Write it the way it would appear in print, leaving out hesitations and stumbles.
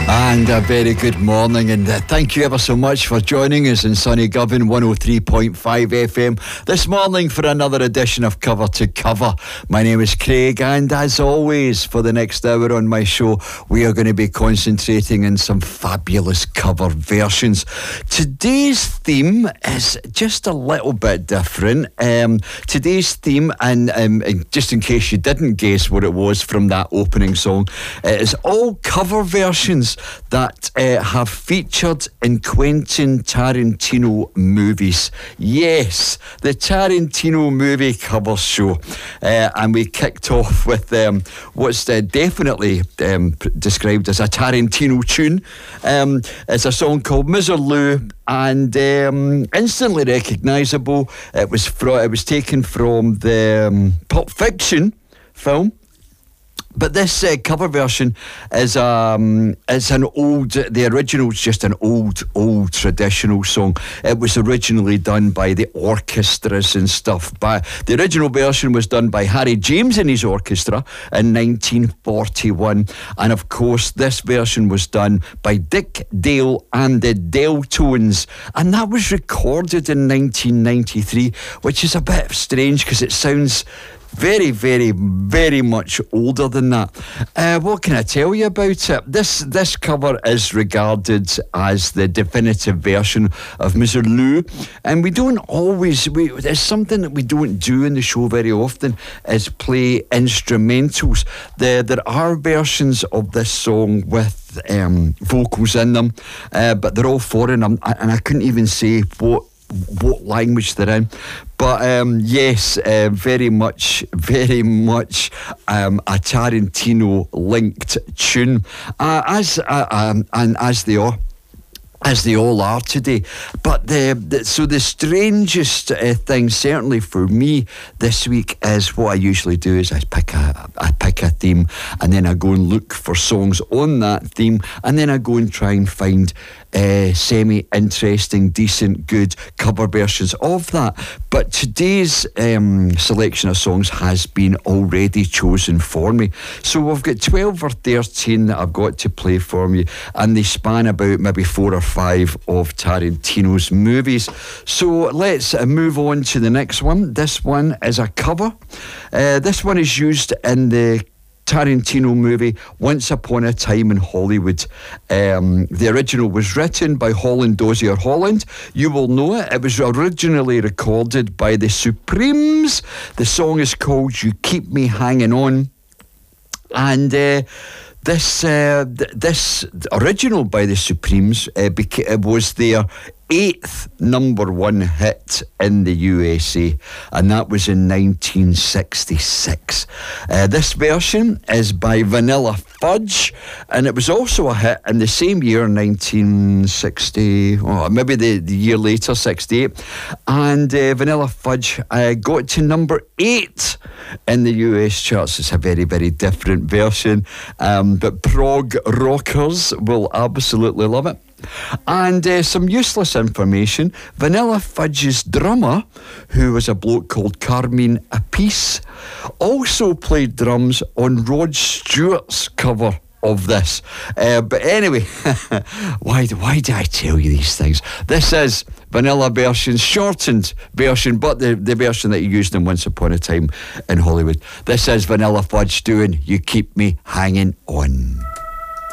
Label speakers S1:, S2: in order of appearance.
S1: And a very good morning, and thank you ever so much for joining us in sunny Govan 103.5 FM this morning for another edition of Cover to Cover. My name is Craig, and as always for the next hour on my show we are going to be concentrating on some fabulous cover versions. Today's theme is just a little bit different. Today's theme, and just in case you didn't guess what it was from that opening song, it is all cover versions that have featured in Quentin Tarantino movies. Yes, the Tarantino movie cover show. And we kicked off with what's definitely described as a Tarantino tune. It's a song called Misirlou, and instantly recognisable. It was taken from the Pulp Fiction film. But this cover version is an old. The original's just an old traditional song. It was originally done by the orchestras and stuff. But the original version was done by Harry James and his orchestra in 1941, and of course this version was done by Dick Dale and the Deltones, and that was recorded in 1993, which is a bit strange because it sounds very, very, very much older than that. What can I tell you about it? This cover is regarded as the definitive version of Misirlou, and we don't always. It's something that we don't do in the show very often, is play instrumentals. There are versions of this song with vocals in them, but they're all foreign, and I couldn't even say what language they're in. But yes, very much a Tarantino linked tune, as they all are today. But so the strangest thing, certainly for me this week, is what I usually do is I pick a theme, and then I go and look for songs on that theme, and then I go and try and find semi-interesting, decent, good cover versions of that. But today's selection of songs has been already chosen for me. So we've got 12 or 13 that I've got to play for you, and they span about maybe 4 or 5 of Tarantino's movies. So let's move on to the next one. This one is a cover. This one is used in the Tarantino movie Once Upon a Time in Hollywood. The original was written by Holland Dozier Holland. You will know it. It was originally recorded by the Supremes. The song is called You Keep Me Hanging On. And this original by the Supremes was their 8th number 1 hit in the USA, and that was in 1966. This version is by Vanilla Fudge, and it was also a hit in the same year, 1960, or maybe the year later, 68. And Vanilla Fudge got to number 8 in the US charts. It's a very, very different version, but prog rockers will absolutely love it. And some useless information. Vanilla Fudge's drummer, who was a bloke called Carmine Appice, also played drums on Rod Stewart's cover of this. But anyway, why do I tell you these things? This is Vanilla version, shortened version, but the version that he used in Once Upon a Time in Hollywood. This is Vanilla Fudge doing You Keep Me Hanging On.